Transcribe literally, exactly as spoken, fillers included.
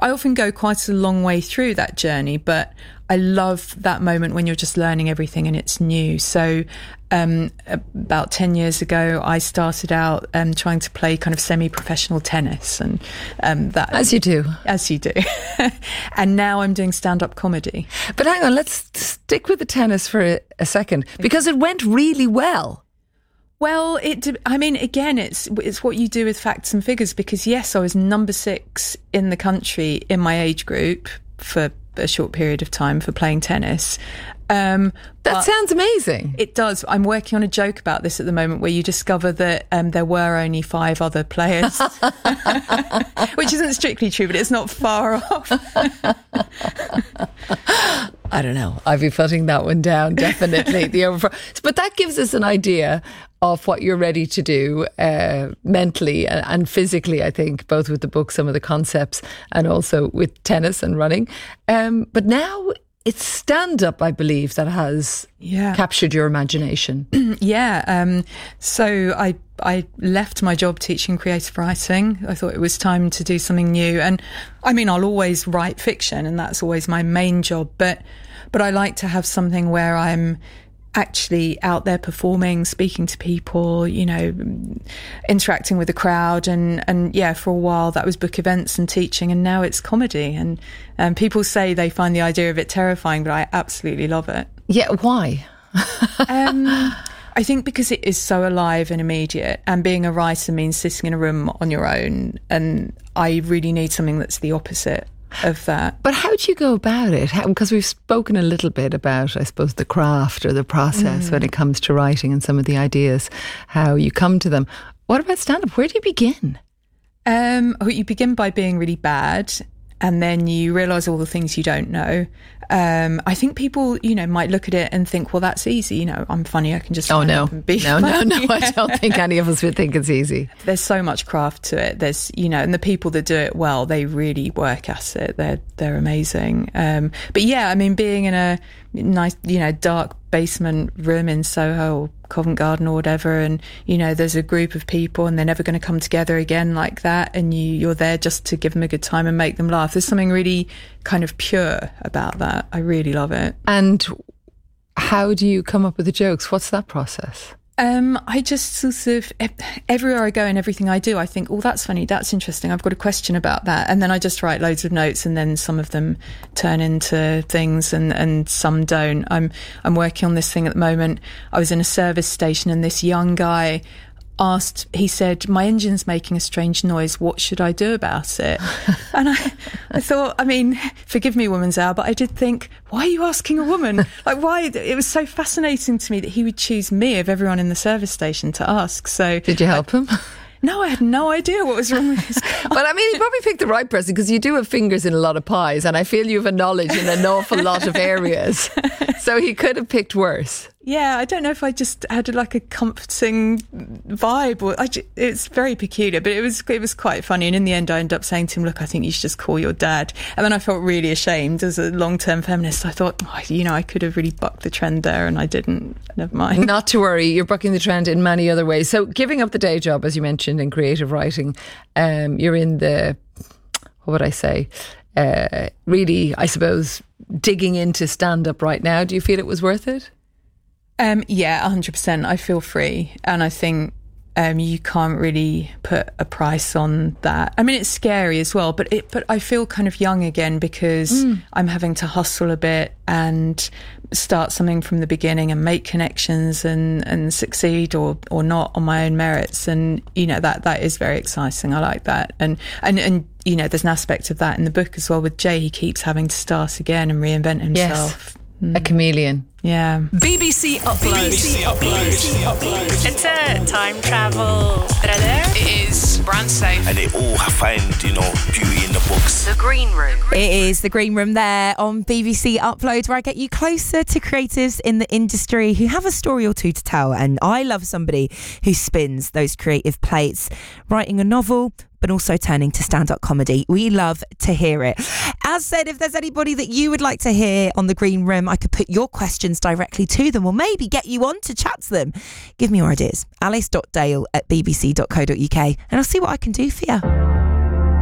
I often go quite a long way through that journey, but I love that moment when you're just learning everything and it's new. So um, about ten years ago, I started out um, trying to play kind of semi-professional tennis, and um, that as you do, as you do. And now I'm doing stand-up comedy. But hang on, let's stick with the tennis for a, a second, because it went really well. Well, it. I mean, again, it's it's what you do with facts and figures. Because yes, I was number six in the country in my age group for a short period of time for playing tennis. Um, that sounds amazing. It does. I'm working on a joke about this at the moment, where you discover that um, there were only five other players, which isn't strictly true, but it's not far off. I don't know. I'd be putting that one down, definitely. the over, but that gives us an idea of what you're ready to do uh, mentally and, and physically, I think, both with the book, some of the concepts, and also with tennis and running. Um, but now it's stand-up, I believe, that has yeah. captured your imagination. yeah. Um, so I I left my job teaching creative writing. I thought it was time to do something new. And I mean, I'll always write fiction, and that's always my main job. But but I like to have something where I'm actually out there performing, speaking to people, you know, interacting with the crowd. And, and yeah, for a while that was book events and teaching, and now it's comedy. And um, people say they find the idea of it terrifying, but I absolutely love it. Yeah, why? um, I think because it is so alive and immediate, and being a writer means sitting in a room on your own, and I really need something that's the opposite of that. But how do you go about it? How, because we've spoken a little bit about, I suppose, the craft or the process mm. when it comes to writing and some of the ideas, how you come to them. What about stand-up? Where do you begin? Um, you begin by being really bad, and then you realise all the things you don't know. Um, I think people, you know, might look at it and think, well, that's easy. You know, I'm funny. I can just oh no, up and be no, funny. no, no. I don't think any of us would think it's easy. There's so much craft to it. There's, you know, and the people that do it well, they really work at it. They're they're amazing. Um, but yeah, I mean, being in a nice, you know, dark basement room in Soho or Covent Garden or whatever, and you know, there's a group of people and they're never going to come together again like that, and you you're there just to give them a good time and make them laugh. There's something really kind of pure about that. I really love it. And how do you come up with the jokes? What's that process? Um, I just sort of, everywhere I go and everything I do, I think, oh, that's funny, that's interesting, I've got a question about that. And then I just write loads of notes, and then some of them turn into things and, and some don't. I'm I'm working on this thing at the moment. I was in a service station, and this young guy asked, he said, my engine's making a strange noise, what should I do about it? And I, I thought, I mean, forgive me, woman's hour, but I did think, why are you asking a woman? Like, why? It was so fascinating to me that he would choose me of everyone in the service station to ask. So did you help I, him? No, I had no idea what was wrong with his car. Well, I mean, he probably picked the right person, because you do have fingers in a lot of pies, and I feel you have a knowledge in an awful lot of areas. So he could have picked worse. Yeah, I don't know if I just had like a comforting vibe, or I just, it's very peculiar, but it was it was quite funny. And in the end, I ended up saying to him, "Look, I think you should just call your dad." And then I felt really ashamed as a long-term feminist. I thought, oh, you know, I could have really bucked the trend there, and I didn't. Never mind. Not to worry, you're bucking the trend in many other ways. So, giving up the day job, as you mentioned, in creative writing, um, you're in the, what would I say? Uh, really, I suppose, digging into stand-up right now. Do you feel it was worth it? Um, yeah, one hundred percent. I feel free. And I think um, you can't really put a price on that. I mean, it's scary as well, but it, but I feel kind of young again, because mm. I'm having to hustle a bit and start something from the beginning and make connections and, and succeed or, or not on my own merits. And, you know, that, that is very exciting. I like that. And, and, and, you know, there's an aspect of that in the book as well with Jay. He keeps having to start again and reinvent himself. Yes. A chameleon. Yeah. B B C Upload. B B C Upload. B B C Upload. It's a time travel thriller. It is brand safe. And they all find, you know, beauty in the books. The Green Room. It is The Green Room there on B B C Upload, where I get you closer to creatives in the industry who have a story or two to tell. And I love somebody who spins those creative plates, writing a novel, but also turning to stand-up comedy. We love to hear it. As said, if there's anybody that you would like to hear on The Green Room, I could put your questions directly to them, or maybe get you on to chat to them. Give me your ideas. alice dot dale at b b c dot co dot u k, and I'll see what I can do for you.